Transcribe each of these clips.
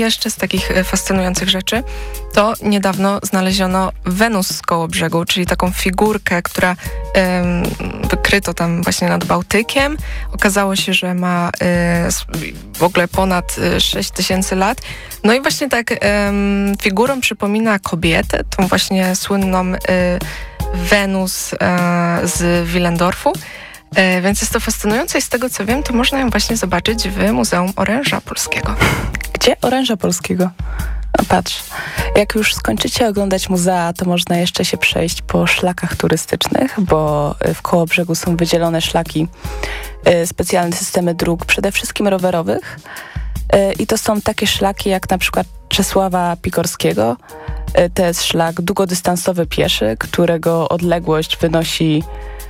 Jeszcze z takich fascynujących rzeczy, to niedawno znaleziono Wenus z Kołobrzegu, czyli taką figurkę, która wykryto tam właśnie nad Bałtykiem. Okazało się, że ma w ogóle ponad 6000 lat. No i właśnie tak figurą przypomina kobietę, tą właśnie słynną Wenus z Willendorfu. Więc jest to fascynujące i z tego co wiem, to można ją właśnie zobaczyć w Muzeum Oręża Polskiego. Gdzie Oręża Polskiego? No patrz, jak już skończycie oglądać muzea, to można jeszcze się przejść po szlakach turystycznych, bo w Kołobrzegu są wydzielone szlaki, specjalne systemy dróg, przede wszystkim rowerowych. I to są takie szlaki jak na przykład Czesława Pikorskiego. To jest szlak długodystansowy pieszy, którego odległość wynosi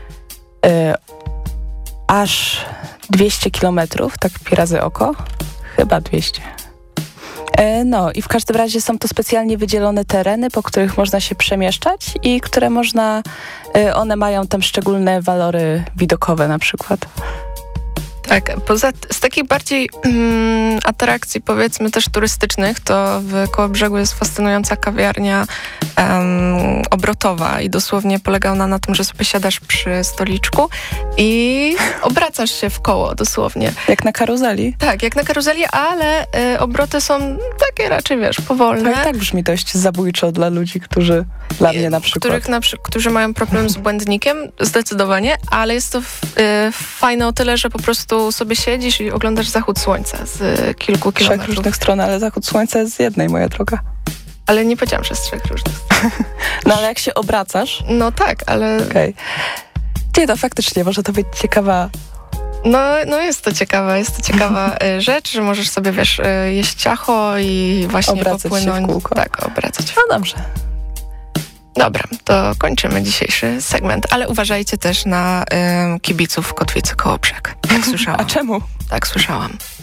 aż 200 kilometrów, tak pi razy oko. Chyba 200. No i w każdym razie są to specjalnie wydzielone tereny, po których można się przemieszczać i które można, one mają tam szczególne walory widokowe na przykład. Tak, z takich bardziej atrakcji, powiedzmy też turystycznych, to w Kołobrzegu jest fascynująca kawiarnia obrotowa i dosłownie polega ona na tym, że sobie siadasz przy stoliczku i obracasz się w koło dosłownie. Jak na karuzeli? Tak, jak na karuzeli, ale obroty są takie raczej, powolne. Tak brzmi dość zabójczo dla ludzi, którzy, dla mnie na przykład. Którzy mają problem z błędnikiem, zdecydowanie, ale jest to fajne o tyle, że po prostu sobie siedzisz i oglądasz zachód słońca z kilku kilometrów. 3 różnych stron, ale zachód słońca jest z jednej, moja droga. Ale nie powiedziałam, że z 3 różnych stron. No ale jak się obracasz... No tak, ale... Okej. Nie, to faktycznie może to być ciekawa... No jest to ciekawa rzecz, że możesz sobie, jeść ciacho i właśnie obracać popłynąć. Się w kółko. Tak, obracać. No dobrze. Dobra, to kończymy dzisiejszy segment, ale uważajcie też na kibiców Kotwicy Kołobrzeg. Tak słyszałam. A czemu? Tak słyszałam.